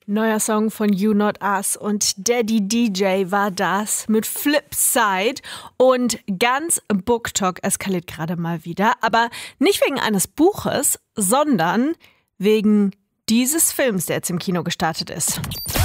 Neuer Song von You Not Us und Daddy DJ war das mit Flipside und ganz BookTok eskaliert gerade mal wieder, aber nicht wegen eines Buches, sondern wegen dieses Films, der jetzt im Kino gestartet ist.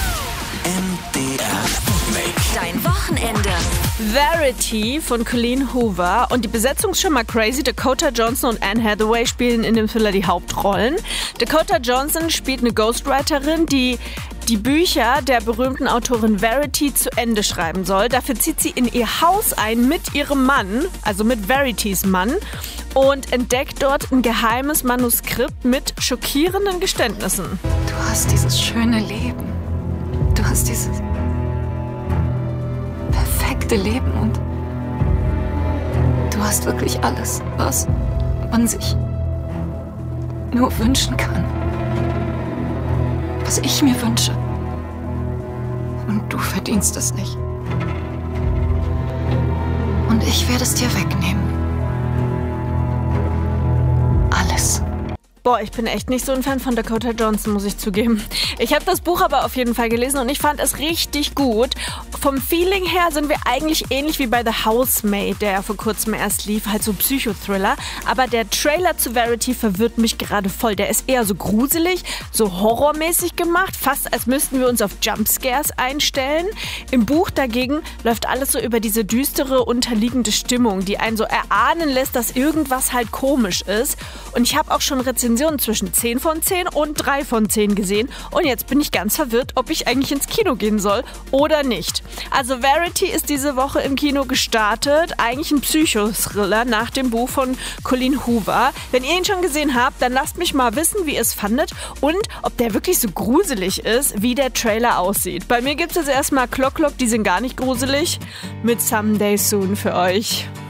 MDR Sputnik. Dein Wochenende. Verity von Colleen Hoover und die Besetzung ist schon mal crazy. Dakota Johnson und Anne Hathaway spielen in dem Thriller die Hauptrollen. Dakota Johnson spielt eine Ghostwriterin, die Bücher der berühmten Autorin Verity zu Ende schreiben soll. Dafür zieht sie in ihr Haus ein mit ihrem Mann, also mit Veritys Mann, und entdeckt dort ein geheimes Manuskript mit schockierenden Geständnissen. Du hast dieses schöne Leben. Du hast dieses perfekte Leben und du hast wirklich alles, was man sich nur wünschen kann. Was ich mir wünsche. Und du verdienst es nicht. Und ich werde es dir wegnehmen. Alles. Boah, ich bin echt nicht so ein Fan von Dakota Johnson, muss ich zugeben. Ich habe das Buch aber auf jeden Fall gelesen und ich fand es richtig gut. Vom Feeling her sind wir eigentlich ähnlich wie bei The Housemaid, der ja vor kurzem erst lief, halt so Psychothriller. Aber der Trailer zu Verity verwirrt mich gerade voll. Der ist eher so gruselig, so horrormäßig gemacht, fast als müssten wir uns auf Jumpscares einstellen. Im Buch dagegen läuft alles so über diese düstere, unterliegende Stimmung, die einen so erahnen lässt, dass irgendwas halt komisch ist. Und ich habe auch schon Rezensionen zwischen 10 von 10 und 3 von 10 gesehen. Und jetzt bin ich ganz verwirrt, ob ich eigentlich ins Kino gehen soll oder nicht. Also Verity ist diese Woche im Kino gestartet. Eigentlich ein Psychothriller nach dem Buch von Colleen Hoover. Wenn ihr ihn schon gesehen habt, dann lasst mich mal wissen, wie ihr es fandet und ob der wirklich so gruselig ist, wie der Trailer aussieht. Bei mir gibt es jetzt erstmal Clock, die sind gar nicht gruselig. Mit Someday Soon für euch.